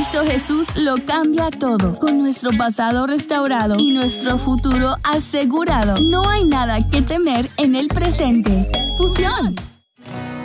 Cristo Jesús lo cambia todo. Con nuestro pasado restaurado y nuestro futuro asegurado, no hay nada que temer en el presente. Fusión.